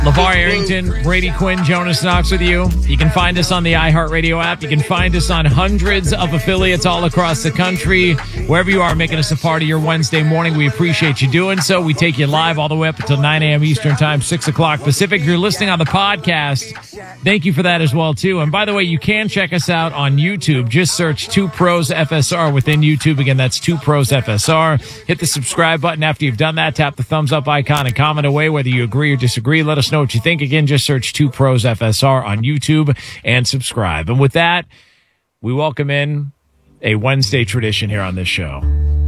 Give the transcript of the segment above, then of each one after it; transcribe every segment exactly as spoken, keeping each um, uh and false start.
LeVar Arrington, Brady Quinn, Jonas Knox with you. You can find us on the iHeartRadio app. You can find us on hundreds of affiliates all across the country. Wherever you are, making us a part of your Wednesday morning, we appreciate you doing so. We take you live all the way up until nine a.m. Eastern Time, six o'clock Pacific. If you're listening on the podcast, thank you for that as well, too. And by the way, you can check us out on YouTube. Just search Two Pros F S R within YouTube. Again, that's Two Pros F S R. Hit the subscribe button after you've done that. Tap the thumbs up icon and comment away whether you agree or disagree. Let us know what you think. Again, just search Two Pros F S R on YouTube and subscribe. And with that, we welcome in a Wednesday tradition here on this show.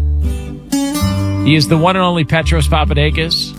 He is the one and only Petros Papadakis.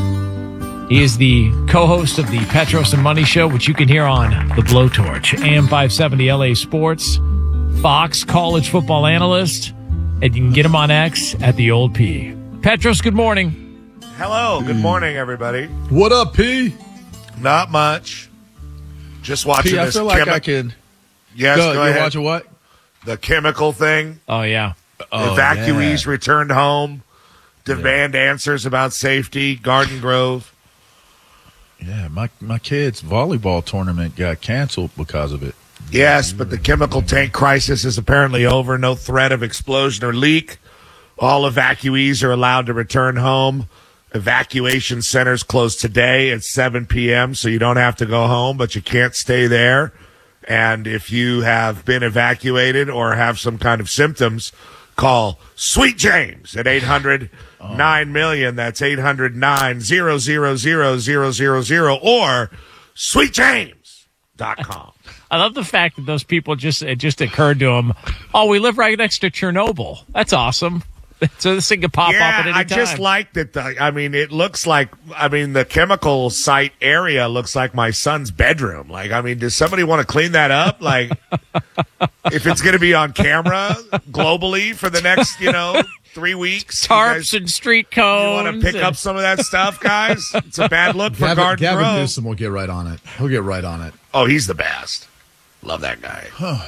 He is the co-host of the Petros and Money Show, which you can hear on The Blowtorch, A M five seventy L A Sports, Fox college football analyst, and you can get him on X at The Old P. Petros, good morning. Hello, good morning, everybody. What up, P? Not much. Just watching P, I this. feel like chemi- I can. Yes, go, go you're ahead. watching what? The chemical thing. Oh, yeah. Oh, Evacuees yeah. returned home. Demand yeah. answers about safety. Garden Grove. Yeah, my my kid's volleyball tournament got canceled because of it. Yes, but the chemical tank crisis is apparently over. No threat of explosion or leak. All evacuees are allowed to return home. Evacuation centers close today at seven p.m., so you don't have to go home, but you can't stay there. And if you have been evacuated or have some kind of symptoms, call Sweet James at eight hundred nine million. That's eight hundred nine zero zero zero zero zero zero or sweet james dot com. I love the fact that those people just, it just occurred to them, oh, we live right next to Chernobyl. That's awesome. So this thing could pop yeah, up at any I time. just like that. The, I mean, it looks like, I mean, the chemical site area looks like my son's bedroom. Like, I mean, does somebody want to clean that up? Like, if it's going to be on camera globally for the next, you know, three weeks. Tarps guys, and street cones. You want to pick and... up some of that stuff, guys? It's a bad look for Gavin, Garden Gavin Grove. Newsom will get right on it. He'll get right on it. Oh, he's the best. Love that guy.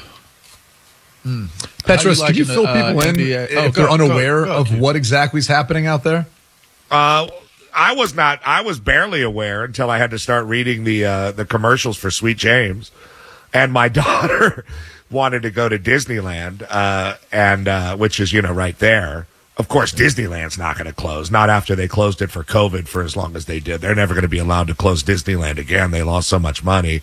Hmm. Petros, you could you liking fill the, uh, people in N B A? if Oh, they're go- unaware go- go, of Q. what exactly is happening out there? Uh, I was not. I was barely aware until I had to start reading the uh, the commercials for Sweet James, and my daughter wanted to go to Disneyland, uh, and uh, which is you know right there. Of course, Disneyland's not going to close. Not after they closed it for COVID for as long as they did. They're never going to be allowed to close Disneyland again. They lost so much money,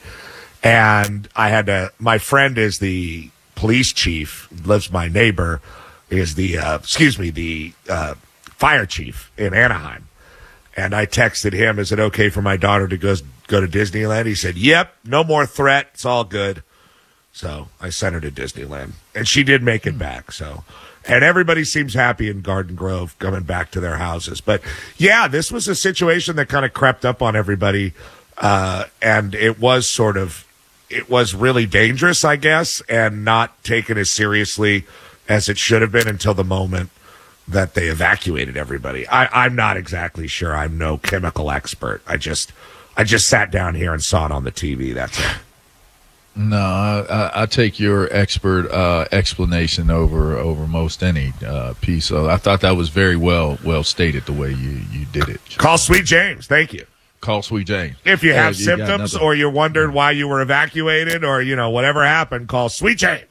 and I had to. My friend is the police chief, lives my neighbor, is the, uh, excuse me, the uh, fire chief in Anaheim. And I texted him, is it okay for my daughter to go, go to Disneyland? He said, yep, no more threat. It's all good. So I sent her to Disneyland. And she did make it back. So, and everybody seems happy in Garden Grove coming back to their houses. But, yeah, this was a situation that kind of crept up on everybody. Uh, and it was sort of, it was really dangerous, I guess, and not taken as seriously as it should have been until the moment that they evacuated everybody. I, I'm not exactly sure. I'm no chemical expert. I just, I just sat down here and saw it on the T V. That's it. No, I, I, I take your expert uh, explanation over over most any uh, piece. So I thought that was very well well stated the way you, you did it. Call Sweet James. Thank you. Call Sweet James. If you Yeah, have you got symptoms nothing. or you wondered why you were evacuated or, you know, whatever happened, call Sweet James.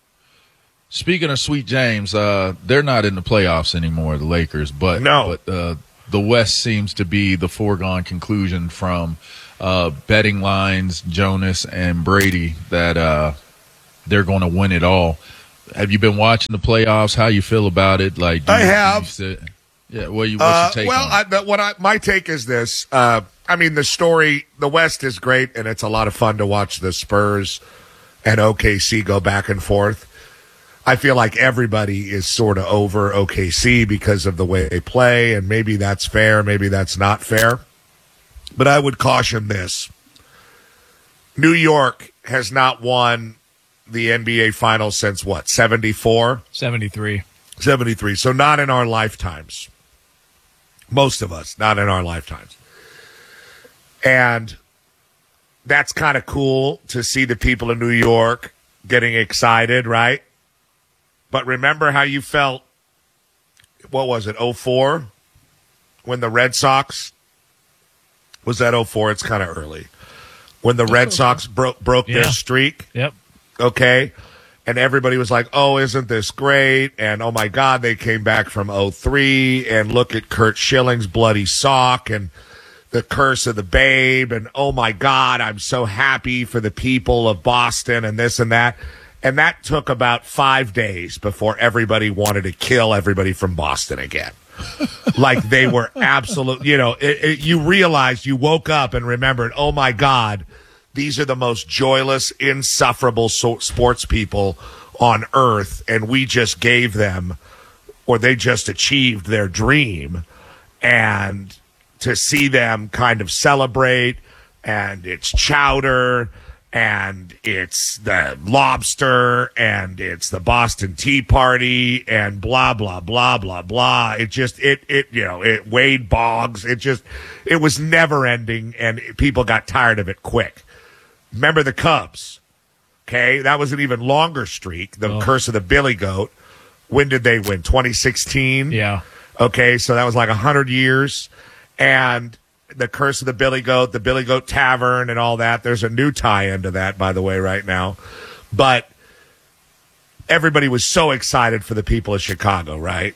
Speaking of Sweet James, uh, they're not in the playoffs anymore, the Lakers, but No. but uh, the West seems to be the foregone conclusion from uh, betting lines, Jonas and Brady, that uh, they're going to win it all. Have you been watching the playoffs? How you feel about it? Like do I you- do have. you sit- yeah, what you, what's Uh, your take well, on I, it? the, what I, my take is this. Uh, I mean, the story, the West is great, and it's a lot of fun to watch the Spurs and O K C go back and forth. I feel like everybody is sort of over O K C because of the way they play, and maybe that's fair, maybe that's not fair. But I would caution this. New York has not won the N B A Finals since, what, seventy-four? seventy-three. seventy-three. So not in our lifetimes. Most of us, not in our lifetimes. And that's kind of cool to see the people in New York getting excited, right? But remember how you felt, what was it, oh four? When the Red Sox Was that oh four? It's kind of early. When the Red Sox broke broke Yeah. their streak. Yep. Okay. And everybody was like, oh, isn't this great? And oh my God, they came back from oh three and look at Kurt Schilling's bloody sock and the curse of the babe. And oh my God, I'm so happy for the people of Boston and this and that. And that took about five days before everybody wanted to kill everybody from Boston again. Like they were absolute, you know, it, it, you realized you woke up and remembered, oh my God, these are the most joyless, insufferable so- sports people on earth. And we just gave them, or they just achieved their dream. And to see them kind of celebrate, and it's chowder, and it's the lobster, and it's the Boston Tea Party, and blah, blah, blah, blah, blah. It just, it, it, you know, it Wade Boggs. It just, it was never ending, and people got tired of it quick. Remember the Cubs? Okay. That was an even longer streak. The Oh. curse of the Billy Goat. When did they win? twenty sixteen? Yeah. Okay. So that was like one hundred years. And the curse of the Billy Goat, the Billy Goat Tavern and all that. There's a new tie-in to that, by the way, right now. But everybody was so excited for the people of Chicago, right?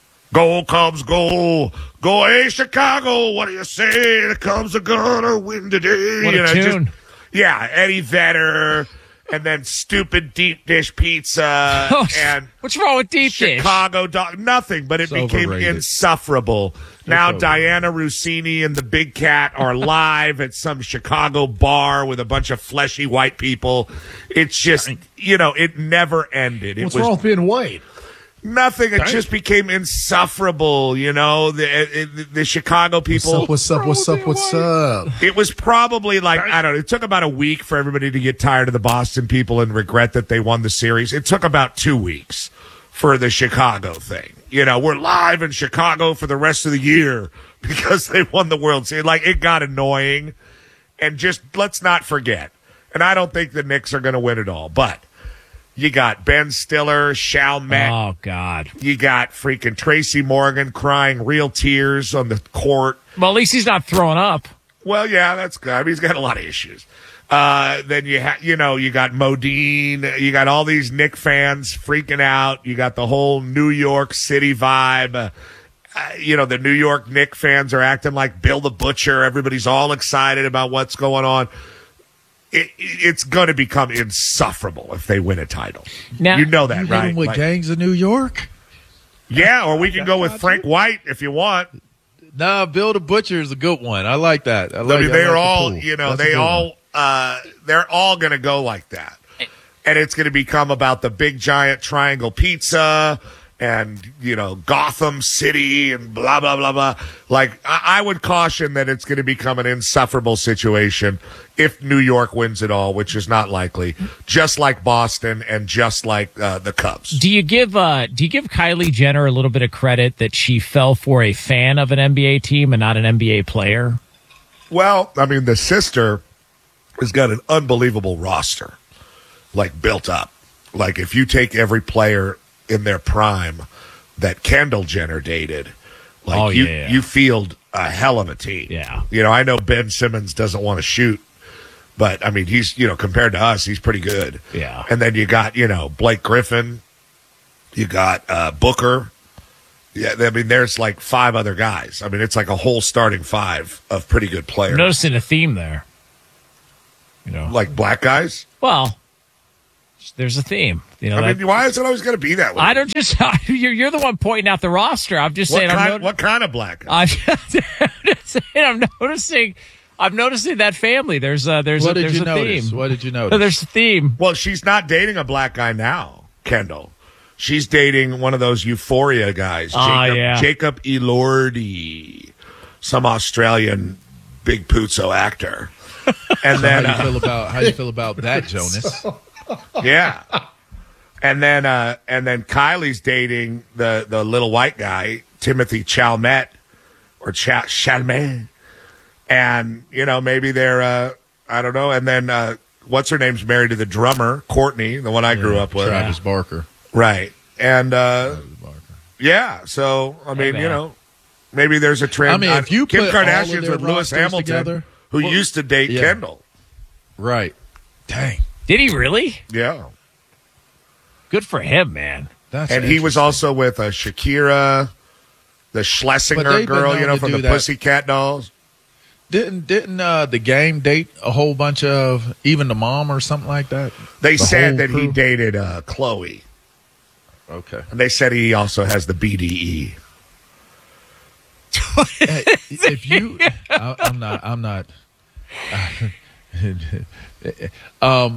Go, Cubs, go. Go, hey, Chicago, what do you say? The Cubs are gonna win today. What a You know, tune. just- yeah, Eddie Vedder, and then stupid deep dish pizza, Oh, and what's wrong with deep dish? Chicago dog, nothing, but it It's became overrated. insufferable. Now overrated. Diana Rossini and the Big Cat are live at some Chicago bar with a bunch of fleshy white people. It's just, you know, it never ended. It What's was wrong with being white? nothing. It just became insufferable. You know, the it, the Chicago people. What's up? What's up? What's up? What's up? It was probably like, I don't know, it took about a week for everybody to get tired of the Boston people and regret that they won the series. It took about two weeks for the Chicago thing. You know, we're live in Chicago for the rest of the year because they won the World Series. Like, it got annoying. And just, let's not forget. And I don't think the Knicks are going to win it all, but you got Ben Stiller, Chalmette. Oh, God. You got freaking Tracy Morgan crying real tears on the court. Well, at least he's not throwing up. Well, yeah, that's good. I mean, he's got a lot of issues. Uh, then you have, you know, you got Modine. You got all these Knick fans freaking out. You got the whole New York City vibe. Uh, uh, you know, the New York Knick fans are acting like Bill the Butcher. Everybody's all excited about what's going on. It, it's going to become insufferable if they win a title. Now- you know that, You hit right? them with Like- gangs of New York? yeah, or we can go with Frank White if you want. Nah, Bill the Butcher is a good one. I like that. I I like, mean, I they're like the all, pool. you know, That's a they good one. all, uh, they're all going to go like that. And it's going to become about the big giant triangle pizza and, you know, Gotham City and blah, blah, blah, blah. Like, I, I would caution that it's going to become an insufferable situation if New York wins it all, which is not likely, just like Boston and just like uh, the Cubs. Do you give uh do you give Kylie Jenner a little bit of credit that she fell for a fan of an N B A team and not an N B A player? Well, I mean, the sister has got an unbelievable roster, like built up. Like if you take every player in their prime that Kendall Jenner dated, like Oh, you, yeah. you field a hell of a team. Yeah. You know, I know Ben Simmons doesn't want to shoot, but I mean, he's, you know, compared to us, he's pretty good. Yeah. And then you got, you know, Blake Griffin, you got uh, Booker. Yeah, I mean, there's like five other guys. I mean, it's like a whole starting five of pretty good players. I'm noticing a theme there. You know, Like black guys? well, there's a theme. You know, I that- mean, why is it always going to be that way? I don't just you're you're the one pointing out the roster. I'm just What saying. I'm kind, not- what kind of black guy? I'm just, I'm just saying. I'm noticing. I'm noticing that family. There's a there's What a did there's you a notice? theme. What did you So notice? there's a theme. Well, she's not dating a black guy now, Kendall. She's dating one of those Euphoria guys, Ah, Jacob, yeah. Jacob Elordi, some Australian big puzzo actor. And How then, do you uh, feel about how you feel about that, Jonas? yeah, and then, uh, and then Kylie's dating the the little white guy, Timothy Chalmette, or Ch- Chalmette, and you know maybe they're, uh, I don't know, and then uh, what's her name's married to the drummer, Courtney, the one I grew up with, Travis Barker. right? And uh, Travis Barker. yeah, so I mean, man. you know, Maybe there's a trend. I mean, if you Kim put all of Kardashian's their with Lewis rosters Hamilton, together- who Well, used to date yeah. Kendall. Right. Dang. Did he really? Yeah. Good for him, man. That's And he was interesting. also with uh, Shakira, the But Schlesinger they've been girl, you known know, to from do the that. Pussycat Dolls. Didn't didn't uh, the game date a whole bunch of even the mom or something like that? They The said whole that he crew? dated uh, Chloe. Okay. And they said he also has the B D E. Hey, if you, I, I'm not. I'm not. um,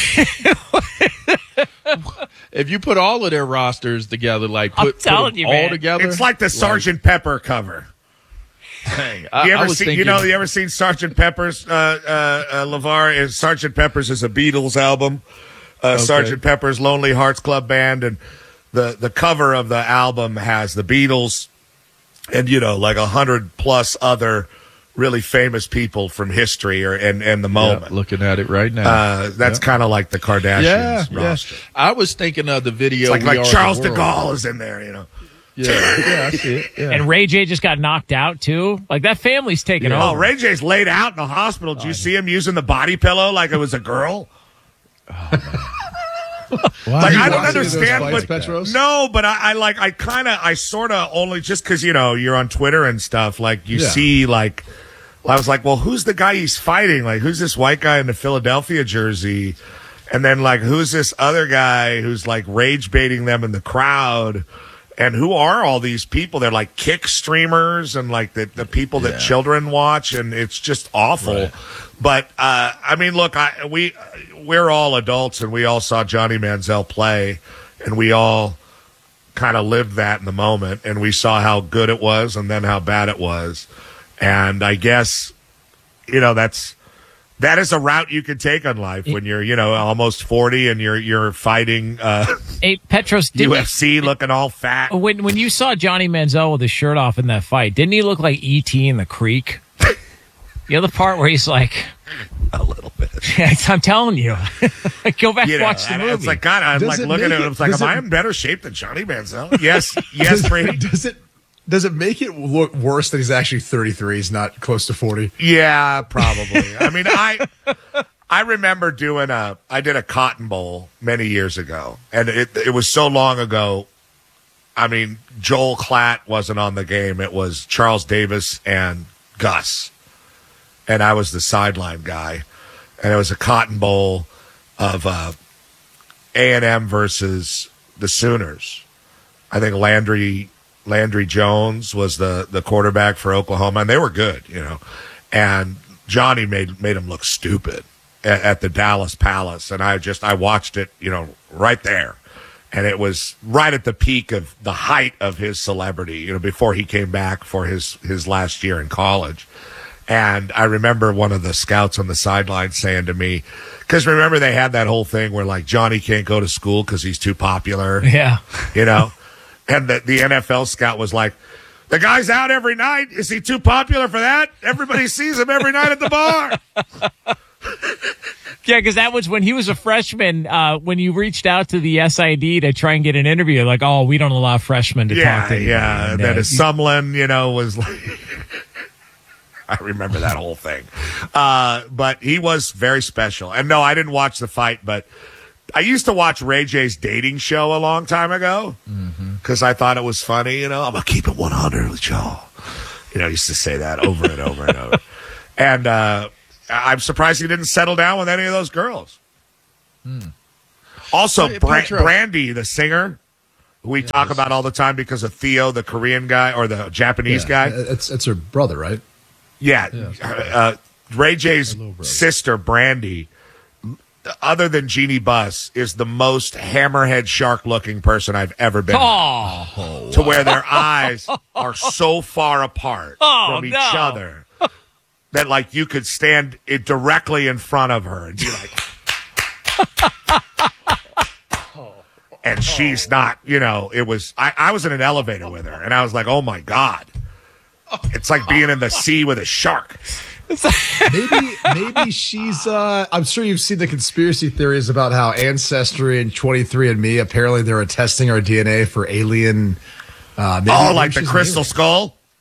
if you put all of their rosters together, like I'm put, put telling them you, all man. together, It's like the Sergeant Pepper cover. dang, I, You I ever was seen? thinking, You know, you ever seen Sergeant Pepper's? Uh, uh, uh, LeVar is Sergeant Pepper's is a Beatles album. Uh, Okay. Sergeant Pepper's Lonely Hearts Club Band, and the the cover of the album has the Beatles, and you know, like a hundred plus other really famous people from history or and and the yeah, moment. looking at it right now. Uh, that's Yeah. kind of like the Kardashians yeah, yeah. roster. I was thinking of the video. It's like We like Are the Charles de World. Gaulle is in there, you know. Yeah, yeah, I see it. Yeah. And Ray J just got knocked out too. Like that family's taking Oh, over. Ray J's laid out in the hospital. Did you see him using the body pillow like it was a girl? Why Like you I don't watching understand, those but fights, Petros? no, but I, I like I kind of I sort of only just because you know you're on Twitter and stuff. Like you Yeah. see, like I was like, well, who's the guy he's fighting? Like who's this white guy in the Philadelphia jersey? And then like who's this other guy who's like rage baiting them in the crowd? And who are all these people? They're like kick streamers and like the, the people that Yeah. children watch, and it's just awful. Right. But uh, I mean, look, I, we we're all adults, and we all saw Johnny Manziel play, and we all kind of lived that in the moment, and we saw how good it was, and then how bad it was. And I guess you know that's that is a route you can take on life when you're you know almost forty and you're you're fighting uh, Hey, Petros, did U F C looking all fat. when when you saw Johnny Manziel with his shirt off in that fight, didn't he look like E T in the creek? You know the part where he's like, A little bit. I'm telling you, go back You and know, watch the and movie. it's like God. I'm Does like it looking make at it. it- I was like, does am it- I in better shape than Johnny Manziel? Yes, yes, Brady. Does it does it make it look worse that he's actually thirty-three? He's not close to forty. Yeah, probably. I mean, I I remember doing a I did a Cotton Bowl many years ago, and it it was so long ago. I mean, Joel Klatt wasn't on the game. It was Charles Davis and Gus, and I was the sideline guy, and it was a Cotton Bowl of uh, A and M versus the Sooners. I think Landry Landry Jones was the the quarterback for Oklahoma, and they were good, you know. And Johnny made made him look stupid at, at the Dallas Palace, and I just I watched it, you know, right there, and it was right at the peak of the height of his celebrity, you know, before he came back for his his last year in college. And I remember one of the scouts on the sideline saying to me, because remember they had that whole thing where like Johnny can't go to school because he's too popular, yeah. you know, and the the N F L scout was like, the guy's out every night. Is he too popular for that? Everybody sees him every night at the bar. Yeah, because that was when he was a freshman. Uh, when you reached out to the S I D to try and get an interview, like, oh, we don't allow freshmen to Yeah, talk to anybody. yeah. And, That uh, is Sumlin, you know, was like. I remember that whole thing. Uh, but he was very special. And no, I didn't watch the fight, but I used to watch Ray J's dating show a long time ago because I thought it was funny. You know, I'm going to keep it one hundred with y'all. You know, I used to say that over and over and over. And uh, I'm surprised he didn't settle down with any of those girls. Also, Hey, Bra- Petro. Brandy, the singer, who we talk about all the time because of Theo, the Korean guy, or the Japanese guy. It's it's her brother, right? Yeah, uh, Ray J's sister, Brandy, other than Jeannie Buss, is the most hammerhead shark-looking person I've ever been. Oh, To where their eyes are so far apart Oh, from each no. other that, like, you could stand it directly in front of her and be like. And she's not, you know, it was, I, I was in an elevator with her, and I was like, oh my God. It's like being in the sea with a shark. Maybe maybe she's. Uh, I'm sure you've seen the conspiracy theories about how Ancestry and twenty-three and Me apparently they're testing our D N A for alien. Uh, maybe, Oh, maybe like the she's an crystal alien. skull?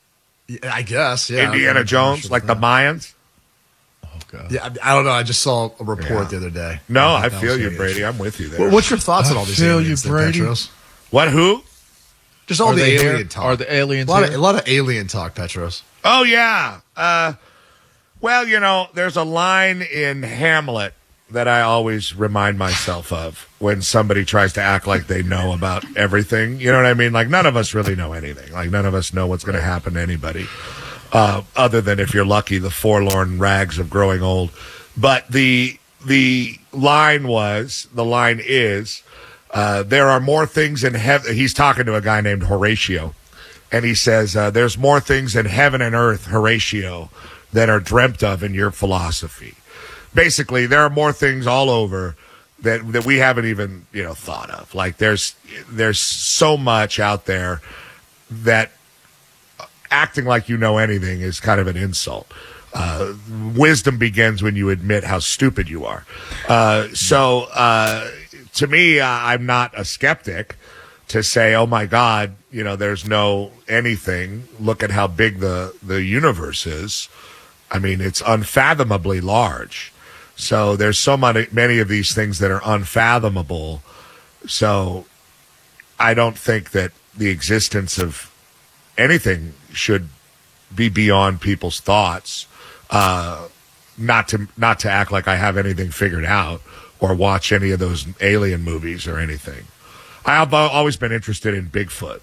Yeah, I guess. Yeah. Indiana I'm Jones, sure like the that. Mayans. Oh god. Yeah, I I don't know. I just saw a report Yeah. the other day. No, thought I that feel was you, gonna be Brady. interesting. I'm with you there. Well, what's your thoughts on all I these feel aliens, you, there, Brady. Petros? What? Who? Just all Are the they alien here? talk. Are the aliens a lot, of, here? a lot of alien talk, Petros. Oh yeah. Uh, well, you know, there's a line in Hamlet that I always remind myself of when somebody tries to act like they know about everything. You know what I mean? Like none of us really know anything. Like none of us know what's going to happen to anybody, uh, other than if you're lucky, the forlorn rags of growing old. But the the line was the line is uh, there are more things in heaven. He's talking to a guy named Horatio, and he says uh, there's more things in heaven and earth, Horatio, than are dreamt of in your philosophy. Basically, there are more things all over that that we haven't even you know thought of. Like there's there's so much out there that acting like you know anything is kind of an insult. Uh, wisdom begins when you admit how stupid you are. Uh, so uh, to me, uh, I'm not a skeptic to say, oh my God, you know, there's no anything. Look at how big the the universe is. I mean, it's unfathomably large. So there's so many, many of these things that are unfathomable. So I don't think that the existence of anything should be beyond people's thoughts. Uh, not to not to act like I have anything figured out or watch any of those alien movies or anything. I've always been interested in Bigfoot.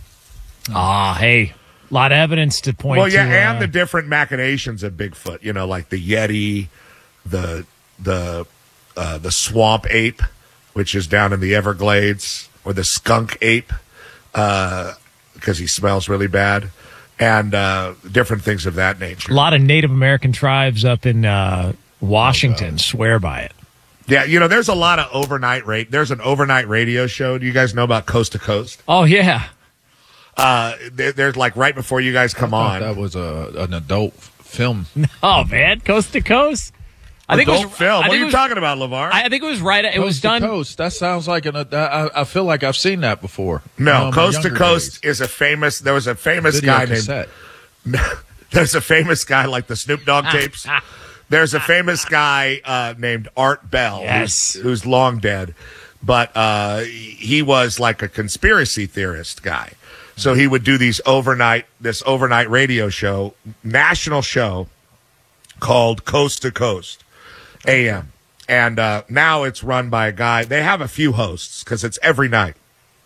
Ah, hey, a lot of evidence to point Well, yeah, to. and uh, the different machinations of Bigfoot. You know, like the Yeti, the the uh, the swamp ape, which is down in the Everglades, or the skunk ape, because he smells really bad, and uh, different things of that nature. a lot of Native American tribes up in uh, Washington swear by it. Yeah, you know, there's a lot of overnight rate. There's an overnight radio show. Do you guys know about Coast to Coast? Oh yeah, Uh, there, there's like right before you guys come I thought on. that was a an adult film. oh man, coast to coast. I think Adult it was film. I What think are it you was- talking about, LeVar? I I think it was right. It was Coast to done. Coast. That sounds like an. I, I feel like I've seen that before. no, Um, Coast to younger Coast days. is a famous. There was a famous Video guy named. cassette. There's a famous guy like the Snoop Dogg tapes. There's a famous guy uh, named Art Bell, Yes. who's, who's long dead, but uh, he was like a conspiracy theorist guy. So he would do these overnight, this overnight radio show, national show called Coast to Coast A M. And uh, now it's run by a guy. They have a few hosts because it's every night,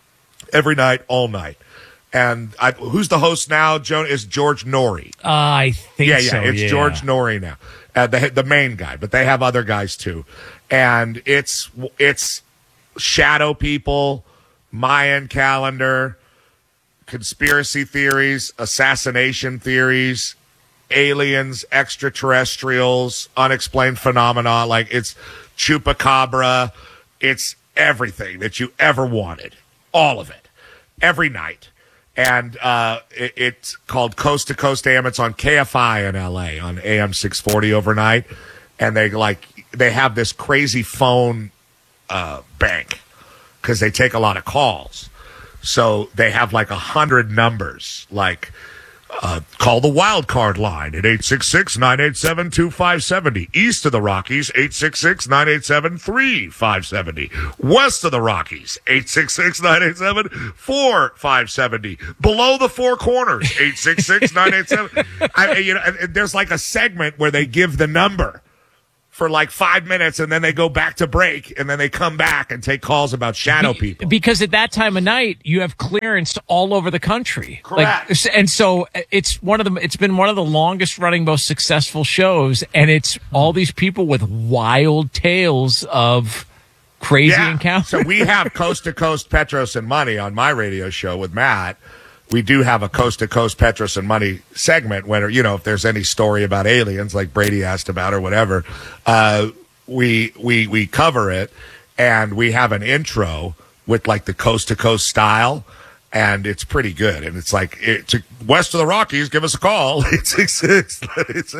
every night, all night. And I, who's the host now? Joan is George Norrie. Uh, I think Yeah, yeah, so. it's yeah. George Norrie now, uh, the the main guy, but they have other guys too, and it's it's shadow people, Mayan calendar, conspiracy theories, assassination theories, aliens, extraterrestrials, unexplained phenomena. Like it's chupacabra, it's everything that you ever wanted, all of it, every night. And uh, it, it's called Coast to Coast A M. It's on K F I in L A on A M six forty overnight. And they like they have this crazy phone uh, bank because they take a lot of calls. So they have like a hundred numbers, like uh, call the wild card line at eight six six, nine eight seven, two five seven zero. East of the Rockies, eight six six, nine eight seven, three five seven zero. West of the Rockies, eight six six, nine eight seven, four five seven zero. Below the Four Corners, eight six six, nine eight seven. I, you know, and there's like a segment where they give the number for like five minutes and then they go back to break and then they come back and take calls about shadow Be- people. Because at that time of night, you have clearance all over the country. Correct. Like, and so it's one of the, it's been one of the longest running, most successful shows. And it's all these people with wild tales of crazy encounters. So we have Coast to Coast Petros and Money on my radio show with Matt. We do have a Coast to Coast Petros and Money segment where, you know, if there's any story about aliens like Brady asked about or whatever, uh, we, we, we cover it and we have an intro with like the Coast to Coast style. And it's pretty good. And it's like, it's west of the Rockies, give us a call. It's, it's, it's, it's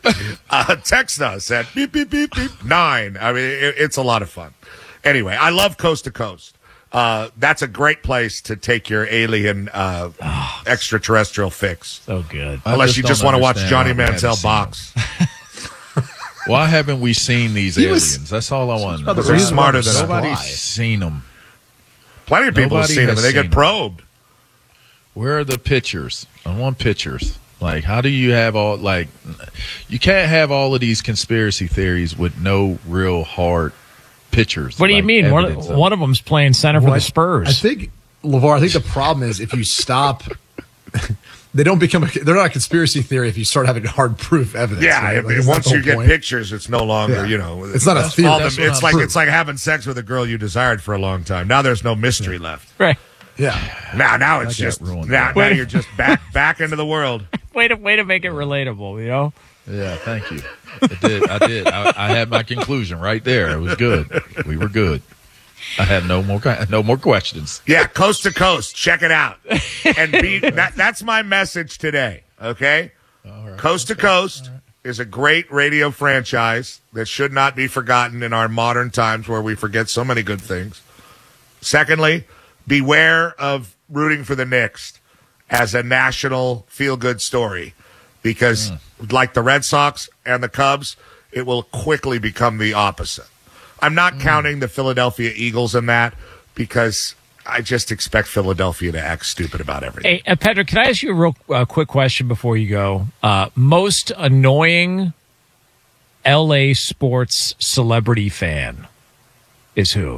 uh, text us at beep, beep, beep, beep, nine. I mean, it, it's a lot of fun. Anyway, I love Coast to Coast. uh, that's a great place to take your alien uh, oh, extraterrestrial fix. So good. I Unless you don't just want to watch understand Johnny why we haven't Manziel seen box. them. Why haven't we seen these He was- aliens? That's all I want to know. They're smarter than us. Nobody's Why? seen them. Plenty of people have Nobody seen them, has and they seen get them. probed. Where are the pictures? I want pictures. Like, how do you have all, like, you can't have all of these conspiracy theories with no real hard pictures. What do you like mean? One, evidence of- one of them's playing center for Well, the I- Spurs. I think, LeVar, I think the problem is if you stop, they don't become, a, they're not a conspiracy theory if you start having hard proof evidence. Yeah, right? if- Like, isn't that once the you whole get point? pictures, it's no longer, Yeah. you know. It's not a theory. all the- That's what it's I'm like proof. it's like having sex with a girl you desired for a long time. Now there's no mystery left. right. Yeah. Now, now it's That got just ruined. now, now Wait. you're just back back into the world. Way to way to make it relatable. You know. Yeah, thank you. I did. I did. I, I had my conclusion right there. It was good. We were good. I have no more no more questions. Yeah, coast to coast, check it out. And be that, that's my message today. Okay, Coast to Coast is a great radio franchise that should not be forgotten in our modern times where we forget so many good things. Secondly, beware of rooting for the Knicks as a national feel-good story because, mm. like the Red Sox and the Cubs, it will quickly become the opposite. I'm not mm. counting the Philadelphia Eagles in that because I just expect Philadelphia to act stupid about everything. Hey, uh, Patrick, can I ask you a real uh, quick question before you go? Uh, most annoying L A sports celebrity fan is who?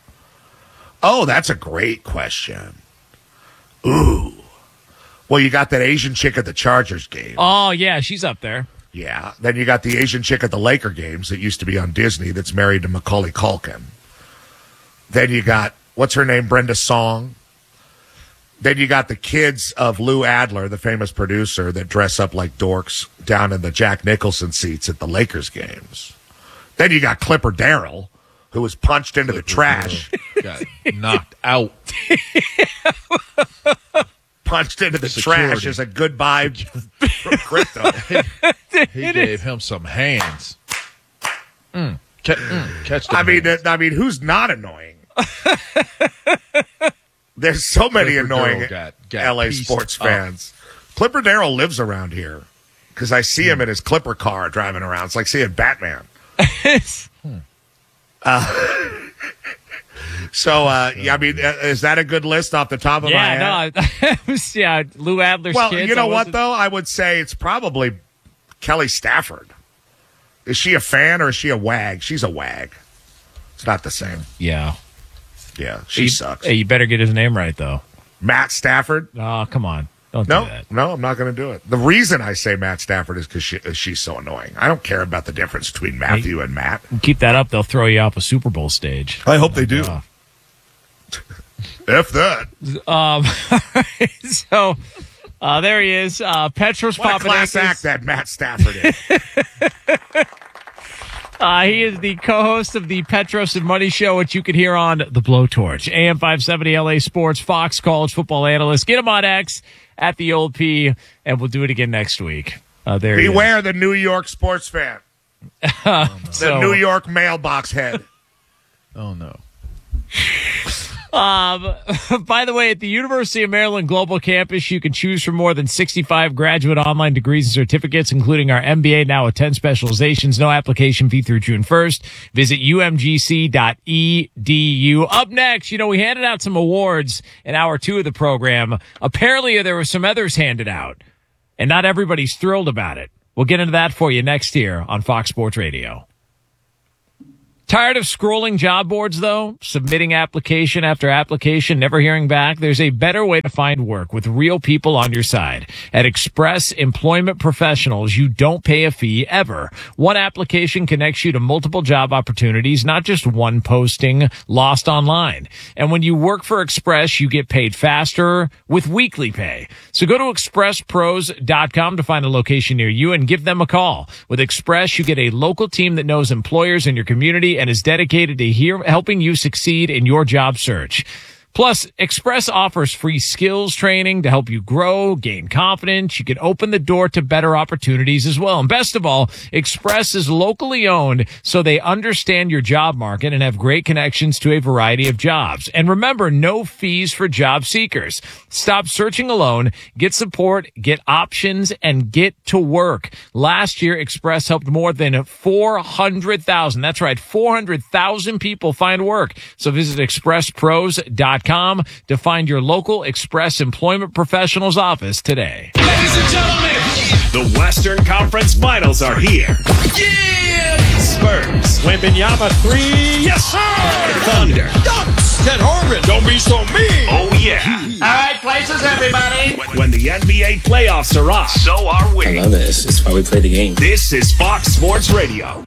Oh, that's a great question. Ooh. Well, you got that Asian chick at the Chargers game. Oh, yeah, she's up there. Yeah. Then you got the Asian chick at the Laker games that used to be on Disney that's married to Macaulay Culkin. Then you got, what's her name, Brenda Song. Then you got the kids of Lou Adler, the famous producer, that dress up like dorks down in the Jack Nicholson seats at the Lakers games. Then you got Clipper Darrell, who was punched into the trash. Got knocked out. Punched into the Security. trash as a goodbye from crypto. He gave him some hands. Mm. Catch, mm. Catch the I mean, hands. I mean, who's not annoying? There's so many Clipper annoying Darrell got- got L A pieced sports up. fans. Clipper Darrell lives around here because I see him in his Clipper car driving around. It's like seeing Batman. Uh, so, uh, yeah, I mean, uh, is that a good list off the top of my head? Yeah, no, I- it was, yeah, Lou Adler's Well, kids. you know I what, wasn't- though? I would say it's probably Kelly Stafford. Is she a fan or is she a wag? She's a wag. It's not the same. Yeah. Yeah, she You- sucks. Hey, you better get his name right, though. Matt Stafford? Oh, come on. Don't No, do that. no, I'm not going to do it. The reason I say Matt Stafford is because she, uh, she's so annoying. I don't care about the difference between Matthew and Matt. Keep that up, they'll throw you off a Super Bowl stage. I hope they do. Uh, F that. Um, so uh, there he is, uh, Petros What a class Papadakis. act that Matt Stafford is. Uh, he is the co-host of the Petros and Money Show, which you can hear on The Blowtorch. A M five seventy L A Sports, Fox College football analyst. Get him on X at the old P, and we'll do it again next week. Uh, there he is. Beware the New York sports fan. The So- New York mailbox head. Oh, no. Um, by the way, at the University of Maryland Global Campus, you can choose from more than sixty-five graduate online degrees and certificates, including our M B A now with ten specializations. No application fee through June first. Visit U M G C dot E D U. Up next, you know, we handed out some awards in hour two of the program. Apparently, there were some others handed out, and not everybody's thrilled about it. We'll get into that for you next here on Fox Sports Radio. Tired of scrolling job boards, though? Submitting application after application, never hearing back? There's a better way to find work with real people on your side. At Express Employment Professionals, you don't pay a fee ever. One application connects you to multiple job opportunities, not just one posting lost online. And when you work for Express, you get paid faster with weekly pay. So go to express pros dot com to find a location near you and give them a call. With Express, you get a local team that knows employers in your community and is dedicated to hear, helping you succeed in your job search. Plus, Express offers free skills training to help you grow, gain confidence. You can open the door to better opportunities as well. And best of all, Express is locally owned, so they understand your job market and have great connections to a variety of jobs. And remember, no fees for job seekers. Stop searching alone, get support, get options, and get to work. Last year, Express helped more than four hundred thousand. That's right, four hundred thousand people find work. So visit express pros dot com to find your local Express employment professional's office today. Ladies and gentlemen, the Western Conference Finals are here. Yeah! Spurs. Wembanyama three. Yes, sir! Thunder. Ducks. Ted Harmon. Don't be so mean. Oh, yeah. All right, places, everybody. When, when the N B A playoffs are on, so are we. I love this. It's why we play the game. This is Fox Sports Radio.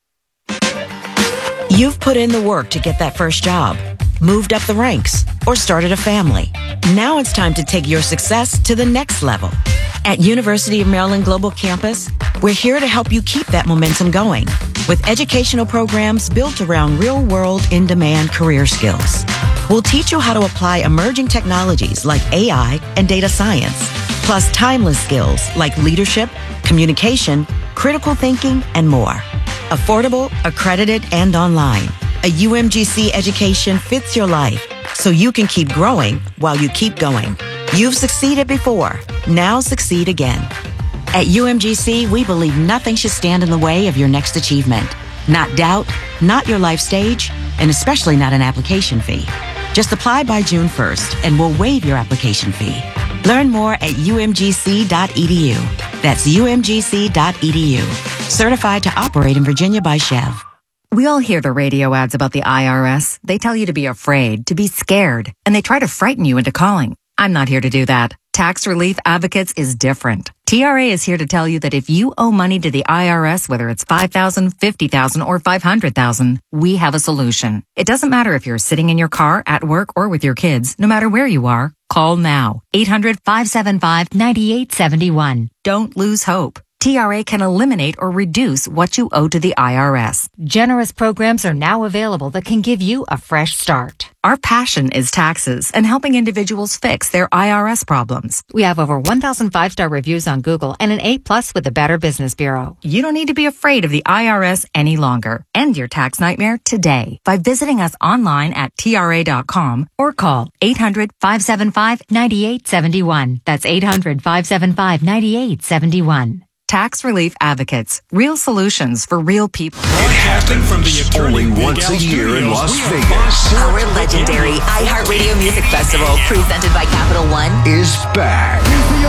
You've put in the work to get that first job, moved up the ranks, or started a family. Now it's time to take your success to the next level. At University of Maryland Global Campus, we're here to help you keep that momentum going with educational programs built around real-world, in-demand career skills. We'll teach you how to apply emerging technologies like A I and data science, plus timeless skills like leadership, communication, critical thinking, and more. Affordable, accredited, and online. A U M G C education fits your life so you can keep growing while you keep going. You've succeeded before. Now succeed again. At U M G C, we believe nothing should stand in the way of your next achievement. Not doubt, not your life stage, and especially not an application fee. Just apply by June first and we'll waive your application fee. Learn more at u m g c dot e d u. That's u m g c dot e d u. Certified to operate in Virginia by Chev. We all hear the radio ads about the I R S. They tell you to be afraid, to be scared, and they try to frighten you into calling. I'm not here to do that. Tax Relief Advocates is different. T R A is here to tell you that if you owe money to the I R S, whether it's five thousand dollars, fifty thousand dollars, or five hundred thousand dollars, we have a solution. It doesn't matter if you're sitting in your car, at work, or with your kids. No matter where you are, call now. eight hundred, five seven five, nine eight seven one. Don't lose hope. T R A can eliminate or reduce what you owe to the I R S. Generous programs are now available that can give you a fresh start. Our passion is taxes and helping individuals fix their I R S problems. We have over one thousand five-star reviews on Google and an A plus with the Better Business Bureau. You don't need to be afraid of the I R S any longer. End your tax nightmare today by visiting us online at T R A dot com or call eight hundred, five seven five, nine eight seven one. That's eight hundred, five seven five, nine eight seven one. Tax Relief Advocates. Real solutions for real people. Broadcasting from the only once a year in Las Vegas. Our legendary iHeartRadio Music Festival, presented by Capital One, is back.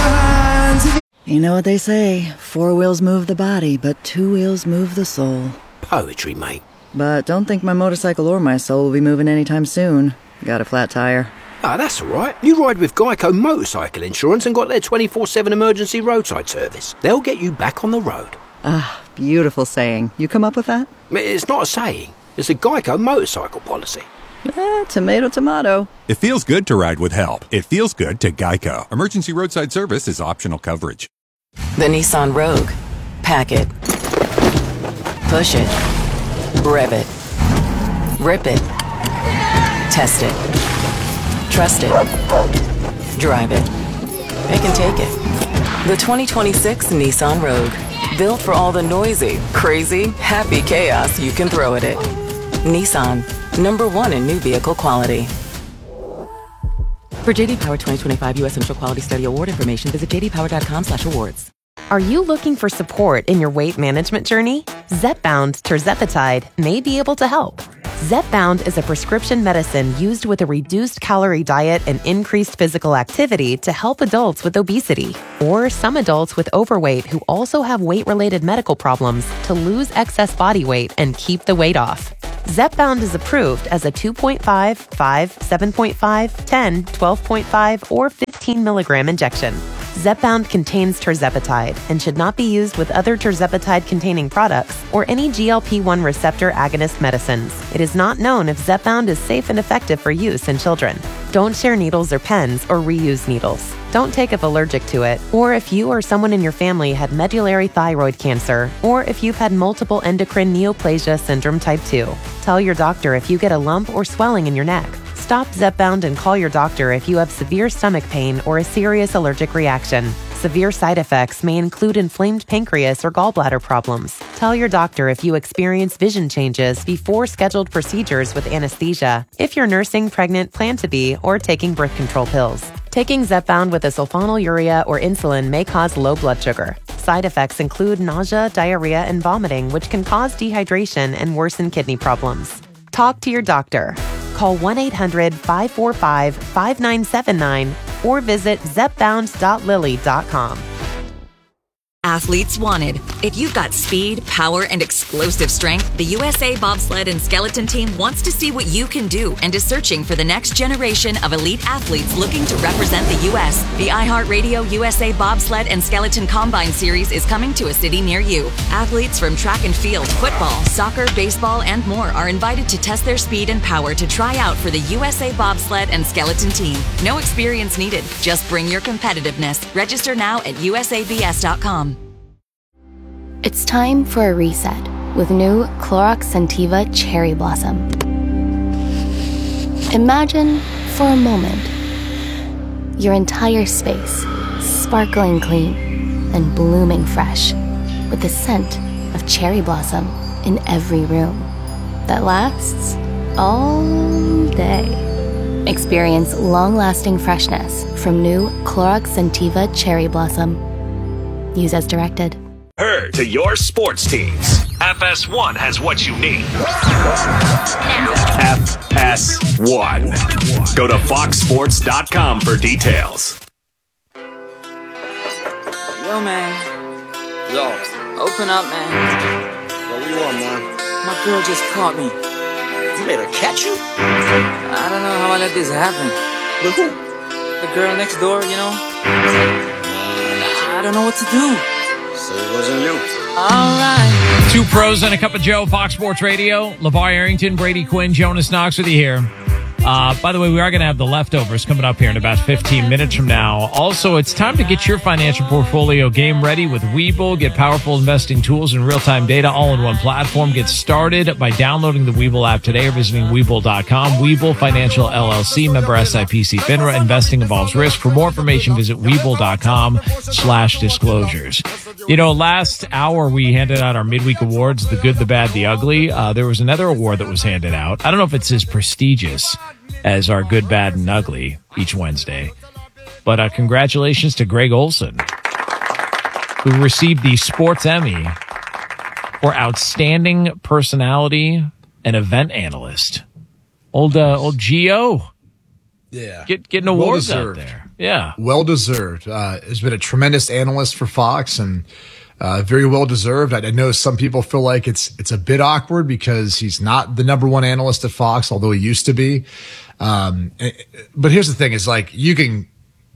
You know what they say, four wheels move the body, but two wheels move the soul. Poetry, mate. But don't think my motorcycle or my soul will be moving anytime soon. Got a flat tire. Ah, that's all right. You ride with Geico Motorcycle Insurance and got their twenty-four seven emergency roadside service. They'll get you back on the road. Ah, beautiful saying. You come up with that? It's not a saying. It's a Geico motorcycle policy. Eh, tomato, tomato. It feels good to ride with help. It feels good to Geico. Emergency roadside service is optional coverage. the Nissan Rogue. Pack it. Push it. Rev it. Rip it. Test it. Trust it. Drive it. It can take it. The twenty twenty-six Nissan Rogue. Built for all the noisy, crazy, happy chaos you can throw at it. Nissan. Number one in new vehicle quality. For J D Power twenty twenty-five U S Central Quality Study Award information, visit j d power dot com slash awards. Are you looking for support in your weight management journey? Zepbound tirzepatide may be able to help. Zepbound is a prescription medicine used with a reduced calorie diet and increased physical activity to help adults with obesity or some adults with overweight who also have weight-related medical problems to lose excess body weight and keep the weight off. Zepbound is approved as a two point five, five, seven point five, ten, twelve point five, or fifteen milligram injection. Zepbound contains tirzepatide and should not be used with other tirzepatide-containing products or any G L P one receptor agonist medicines. It is not known if Zepbound is safe and effective for use in children. Don't share needles or pens or reuse needles. Don't take if allergic to it, or if you or someone in your family had medullary thyroid cancer, or if you've had multiple endocrine neoplasia syndrome type two. Tell your doctor if you get a lump or swelling in your neck. Stop Zepbound and call your doctor if you have severe stomach pain or a serious allergic reaction. Severe side effects may include inflamed pancreas or gallbladder problems. Tell your doctor if you experience vision changes before scheduled procedures with anesthesia, if you're nursing, pregnant, plan to be, or taking birth control pills. Taking Zepbound with a sulfonylurea or insulin may cause low blood sugar. Side effects include nausea, diarrhea, and vomiting, which can cause dehydration and worsen kidney problems. Talk to your doctor. Call one eight hundred five four five five nine seven nine or visit zepbound dot lilly dot com. Athletes wanted. If you've got speed, power, and explosive strength, the U S A Bobsled and Skeleton Team wants to see what you can do and is searching for the next generation of elite athletes looking to represent the U S The iHeartRadio U S A Bobsled and Skeleton Combine Series is coming to a city near you. Athletes from track and field, football, soccer, baseball, and more are invited to test their speed and power to try out for the U S A Bobsled and Skeleton Team. No experience needed. Just bring your competitiveness. Register now at U S A B S dot com. It's time for a reset with new Clorox Scentiva Cherry Blossom. Imagine, for a moment, your entire space sparkling clean and blooming fresh with the scent of cherry blossom in every room that lasts all day. Experience long-lasting freshness from new Clorox Scentiva Cherry Blossom. Use as directed. Heard to your sports teams. F S one has what you need. F S one. Go to fox sports dot com for details. Yo, man. Yo. Open up, man. What do you want, man? My girl just caught me. You made her catch you? I don't know how I let this happen. With who? The girl next door, you know? I don't know what to do. So it wasn't you. All right. Two pros and a cup of Joe, Fox Sports Radio. LeVar Arrington, Brady Quinn, Jonas Knox with you here. Uh, by the way, we are going to have the leftovers coming up here in about fifteen minutes from now. Also, it's time to get your financial portfolio game ready with Webull. Get powerful investing tools and real-time data all in one platform. Get started by downloading the Webull app today or visiting Webull dot com. Webull Financial L L C, member S I P C FINRA. Investing involves risk. For more information, visit Webull dot com slash disclosures. You know, last hour we handed out our midweek awards, the good, the bad, the ugly. Uh, there was another award that was handed out. I don't know if it's as prestigious as our good, bad, and ugly each Wednesday. But uh, congratulations to Greg Olson, who received the Sports Emmy for Outstanding Personality and Event Analyst. Old uh, old G O. Yeah. Get, getting awards out there. Yeah. Well deserved. Uh, has been a tremendous analyst for Fox and uh, very well deserved. I, I know some people feel like it's it's a bit awkward because he's not the number one analyst at Fox, although he used to be. Um, but here's the thing: is like you can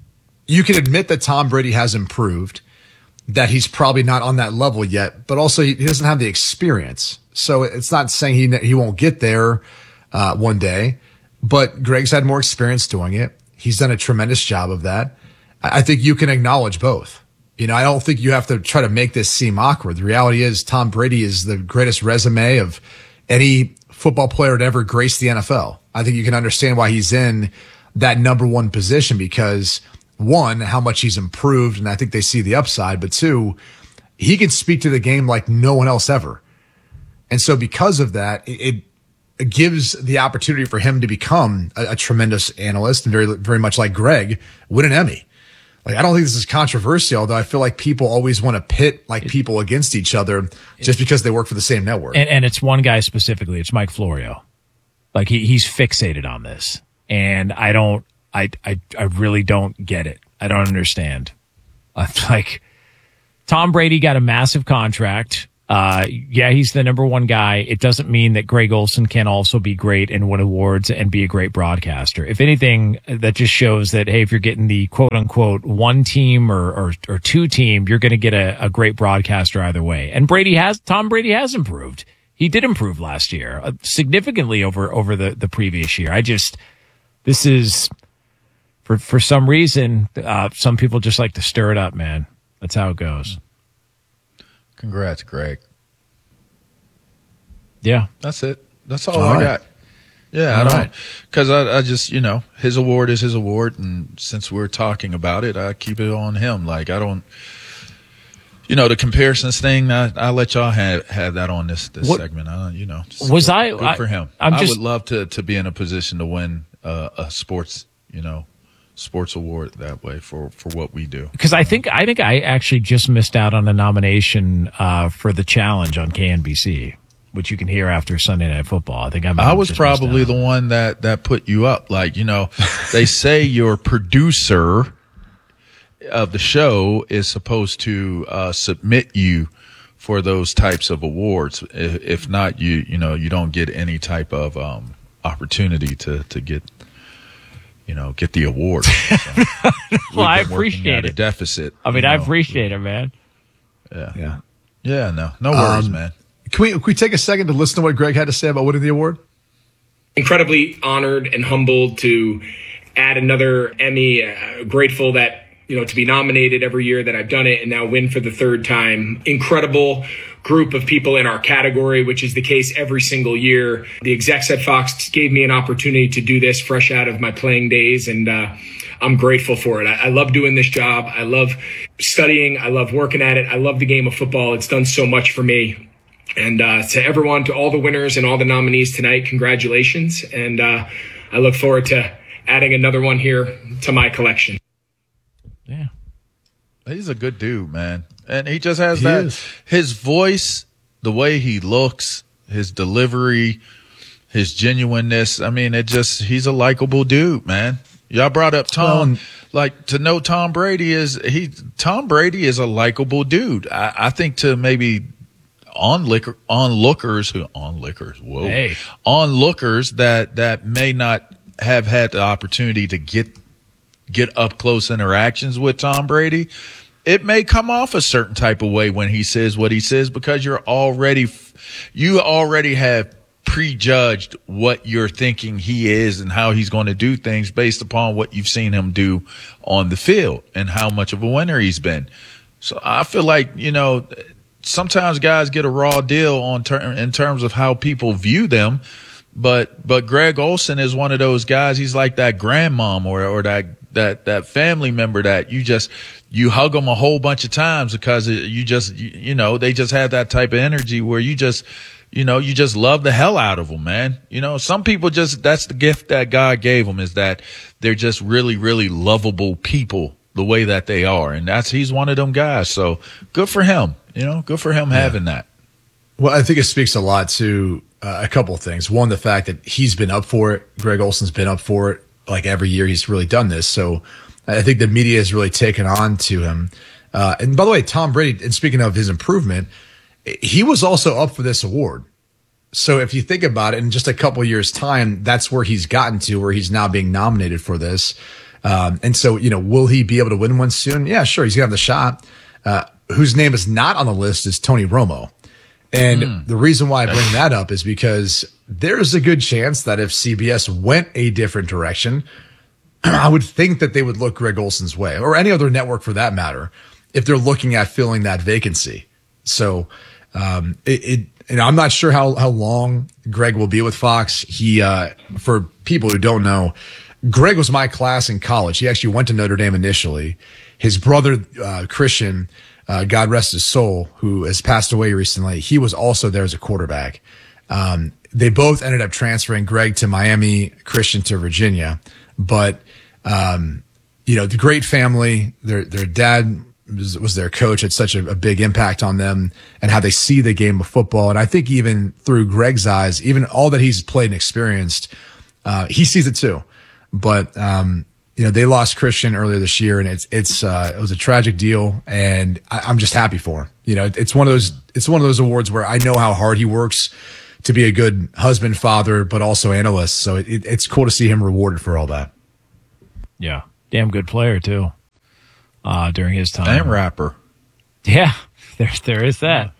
you can admit that Tom Brady has improved, that he's probably not on that level yet, but also he doesn't have the experience. So it's not saying he he won't get there uh, one day. But Greg's had more experience doing it. He's done a tremendous job of that. I think you can acknowledge both. You know, I don't think you have to try to make this seem awkward. The reality is Tom Brady is the greatest resume of any football player to ever grace the N F L. I think you can understand why he's in that number one position because, one, how much he's improved, and I think they see the upside, but two, he can speak to the game like no one else ever. And so because of that, it, it It gives the opportunity for him to become a, a tremendous analyst and very, very much like Greg, win an Emmy. Like, I don't think this is controversial, although I feel like people always want to pit like people against each other just because they work for the same network. And, and it's one guy specifically. It's Mike Florio. Like he, he's fixated on this. And I don't, I, I, I really don't get it. I don't understand. Uh, like Tom Brady got a massive contract. Uh, yeah, he's the number one guy. It doesn't mean that Greg Olson can also be great and win awards and be a great broadcaster. If anything, that just shows that, hey, if you're getting the quote unquote one team or, or, or two team, you're going to get a, a great broadcaster either way. And Brady has, Tom Brady has improved. He did improve last year uh, significantly over, over the, the previous year. I just, this is for, for some reason, uh, some people just like to stir it up, man. That's how it goes. Congrats, Greg. Yeah. That's it. That's all, all I right. got. Yeah, I don't, because I, I just, you know, his award is his award, and since we're talking about it, I keep it on him. Like, I don't, you know, the comparisons thing, I, I let y'all have, have that on this, this what, segment. I, you know, was good, I, good I for him. I'm I just, would love to, to be in a position to win uh, a sports, you know, sports award that way for, for what we do. Because I think, I think I actually just missed out on a nomination uh, for the challenge on K N B C. Which you can hear after Sunday Night Football. I think I'm I was probably the one that, that put you up. Like, you know, they say your producer of the show is supposed to uh, submit you for those types of awards. If, if not, you you know, you don't get any type of um, opportunity to, to get, you know, get the award. So well, I appreciate it. A deficit. I mean, you I know. appreciate it, man. Yeah. Yeah. Yeah, no. No worries, Um, man. Can we, can we take a second to listen to what Greg had to say about winning the award? Incredibly honored and humbled to add another Emmy. Uh, grateful that, you know, to be nominated every year that I've done it and now win for the third time. Incredible group of people in our category, which is the case every single year. The execs at Fox gave me an opportunity to do this fresh out of my playing days, and uh, I'm grateful for it. I, I love doing this job. I love studying. I love working at it. I love the game of football. It's done so much for me. And uh, to everyone, to all the winners and all the nominees tonight, congratulations. And uh, I look forward to adding another one here to my collection. Yeah. He's a good dude, man. And he just has He that, is. his voice, the way he looks, his delivery, his genuineness. I mean, it just, he's a likable dude, man. Y'all brought up Tom. Well, like, to know Tom Brady is, he, Tom Brady is a likable dude. I, I think to maybe, onlooker, onlookers who onlookers, whoa, hey. onlookers that that may not have had the opportunity to get get up close interactions with Tom Brady, it may come off a certain type of way when he says what he says, because you're already you already have prejudged what you're thinking he is and how he's going to do things based upon what you've seen him do on the field and how much of a winner he's been. So I feel like, you know, sometimes guys get a raw deal on ter- in terms of how people view them, but but Greg Olsen is one of those guys. He's like that grandmom or or that that that family member that you just you hug them a whole bunch of times because it, you just you, you know they just have that type of energy where you just you know you just love the hell out of them, man. You know, some people just that's the gift that God gave them, is that they're just really really lovable people the way that they are, and that's he's one of them guys. So good for him. You know, good for him yeah. having that. Well, I think it speaks a lot to uh, a couple of things. One, the fact that he's been up for it. Greg Olsen's been up for it. Like every year he's really done this. So I think the media has really taken on to him. Uh, and by the way, Tom Brady, and speaking of his improvement, he was also up for this award. So if you think about it, in just a couple of years' time, that's where he's gotten to, where he's now being nominated for this. Um, and so, you know, will he be able to win one soon? Yeah, sure. He's going to have the shot. Uh, whose name is not on the list is Tony Romo. And mm. the reason why I bring that up is because there's a good chance that if C B S went a different direction, I would think that they would look Greg Olsen's way, or any other network for that matter, if they're looking at filling that vacancy. So, um, it, it you know, I'm not sure how, how long Greg will be with Fox. He, uh, for people who don't know, Greg was my class in college. He actually went to Notre Dame initially. His brother, uh, Christian, Uh, God rest his soul, who has passed away recently, he was also there as a quarterback. Um, they both ended up transferring, Greg to Miami, Christian to Virginia. But, um, you know, the great family, their, their dad was, was their coach, had such a, a big impact on them and how they see the game of football. And I think even through Greg's eyes, even all that he's played and experienced, uh, he sees it too. But, um, you know, they lost Christian earlier this year, and it's it's uh, it was a tragic deal, and I, I'm just happy for him. You know, it's one of those it's one of those awards where I know how hard he works to be a good husband, father, but also analyst. So it, it, it's cool to see him rewarded for all that. Yeah, damn good player too. Uh, during his time, and rapper. Yeah, there there is that.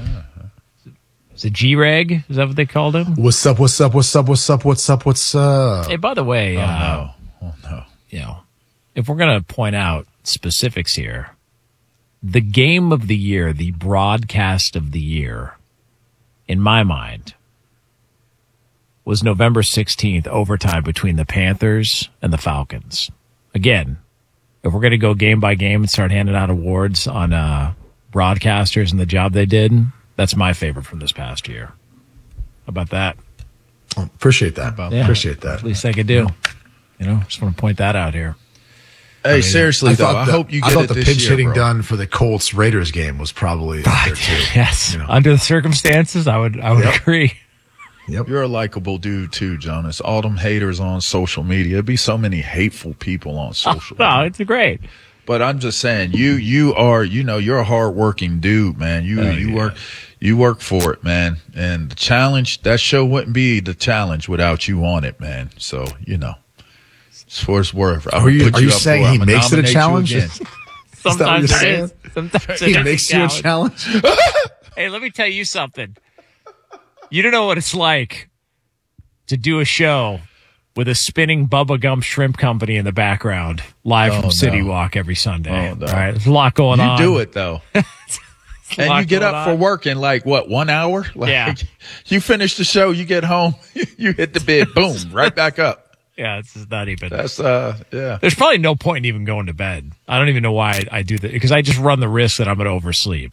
Is it G-Reg? Is that what they called him? What's up? What's up? What's up? What's up? What's up? What's up? Hey, by the way, oh uh, no, oh no. You know, if we're going to point out specifics here, the game of the year, the broadcast of the year, in my mind, was November sixteenth, overtime between the Panthers and the Falcons. Again, if we're going to go game by game and start handing out awards on uh, broadcasters and the job they did, that's my favorite from this past year. How about that? Oh, appreciate that. Yeah, appreciate that. At least I could do. You know, just want to point that out here. Hey, I mean, seriously, I though, I the, hope you get I thought it the this pinch year, hitting bro. done for the Colts Raiders game was probably up there too. Yes, you know? under the circumstances, I would I would Yep. agree. Yep. You're a likable dude too, Jonas. All them haters on social media. There'd be so many hateful people on social Oh, media. no, it's great. But I'm just saying, you you are, you know, you're a hardworking dude, man. You Oh, you yeah. work you work for it, man. And the challenge, that show wouldn't be the challenge without you on it, man. So, you know, it's for it's worth. I Are would you, put are you up for saying it. he I'ma makes it a nominate you challenge? again. Sometimes what it you're is. Sometimes He it is makes a you a challenge. challenge. Hey, let me tell you something. You don't know what it's like to do a show with a spinning Bubba Gump Shrimp Company in the background, live Oh, from City no. Walk every Sunday. Oh, no. All right, there's a lot going You on. do it though. a And lot you get going up for on. work in like what, one hour? Like, Yeah. You finish the show, you get home, you hit the bed, boom, right back up. Yeah, it's just not even. That's uh, yeah. There's probably no point in even going to bed. I don't even know why I, I do that because I just run the risk that I'm going to oversleep.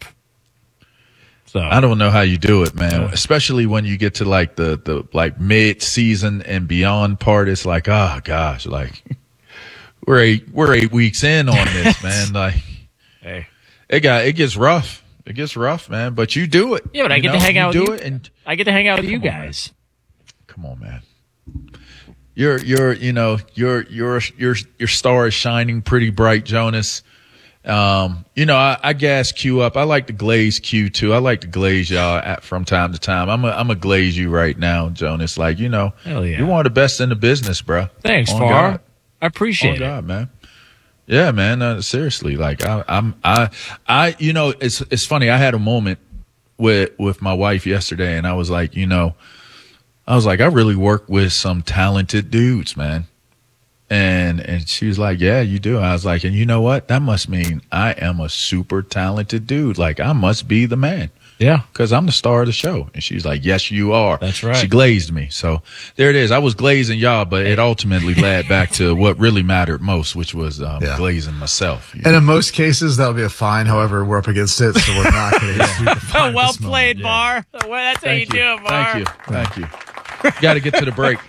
So I don't know how you do it, man. Especially when you get to like the the like mid season and beyond part. It's like, oh gosh, like we're eight we're eight weeks in on this, man. Like, hey, it got it gets rough. It gets rough, man. But you do it. yeah, but I You get know, to hang you out do with you. it, and I get to hang out with you Come on, guys. come on, man. Your your you know your your your your star is shining pretty bright, Jonas. Um, you know, I, I gas Q up. I like to glaze Q too. I like to glaze y'all at, from time to time. I'm a, I'm a glaze you right now, Jonas. Like, you know, Hell yeah. you're one of the best in the business, bro. Thanks, On Far. God. I appreciate On it. God, man. Yeah, man. Uh, seriously, like I, I'm, I, I, you know, it's it's funny. I had a moment with with my wife yesterday, and I was like, you know, I was like, I really work with some talented dudes, man. And and she was like, yeah, you do. I was like, and you know what? That must mean I am a super talented dude. Like, I must be the man. Yeah. Because I'm the star of the show. And she's like, yes, you are. That's right. She glazed me. So there it is. I was glazing y'all, but it ultimately led back to what really mattered most, which was um, Yeah. glazing myself. you And know? in most cases, that'll be a fine. However, we're up against it, so we're not going to. Oh, well played, Bar. Well, that's how you, Thank you. do it, Bar. Thank you. Thank you. Got to get to the break.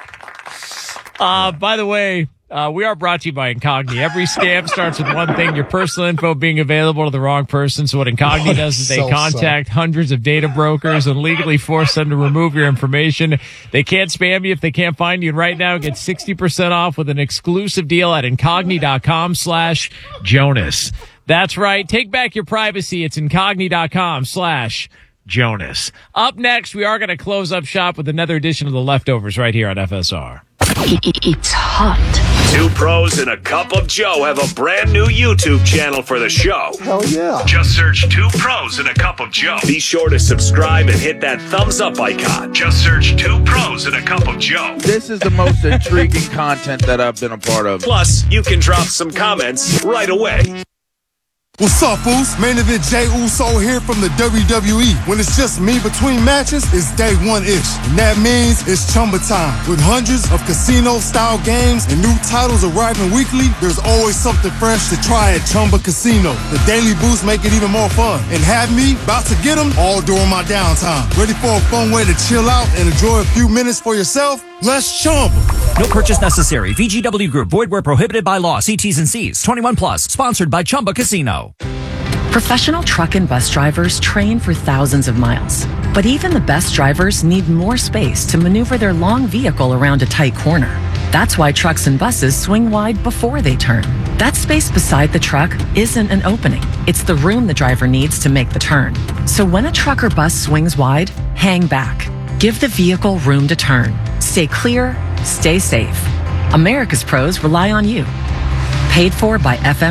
Uh, by the way, uh, we are brought to you by Incogni. Every scam starts with one thing, your personal info being available to the wrong person. So what Incogni Oh, does is they so contact hundreds of data brokers and legally force them to remove your information. They can't spam you if they can't find you. And right now, get sixty percent off with an exclusive deal at incogni.com slash Jonas. That's right. Take back your privacy. It's incogni.com slash Jonas. Up next, we are going to close up shop with another edition of The Leftovers right here on F S R. It's hot. Two pros and a cup of Joe have a brand new YouTube channel for the show. Hell yeah. Just search Two Pros and a Cup of Joe. Be sure to subscribe and hit that thumbs up icon. Just search Two Pros and a Cup of Joe. This is the most intriguing content that I've been a part of. Plus, you can drop some comments right away. What's up, Foos? Main event Jay Uso here from the W W E. When it's just me between matches, it's day one-ish. And that means it's Chumba time. With hundreds of casino-style games and new titles arriving weekly, there's always something fresh to try at Chumba Casino. The daily boosts make it even more fun. And have me about to get them all during my downtime. Ready for a fun way to chill out and enjoy a few minutes for yourself? Let's Chumba. No purchase necessary. V G W Group. Void where prohibited by law. See T's and C's. twenty-one plus. Sponsored by Chumba Casino. Professional truck and bus drivers train for thousands of miles. But even the best drivers need more space to maneuver their long vehicle around a tight corner. That's why trucks and buses swing wide before they turn. That space beside the truck isn't an opening. It's the room the driver needs to make the turn. So when a truck or bus swings wide, hang back. Give the vehicle room to turn. Stay clear, stay safe. America's pros rely on you. Paid for by F M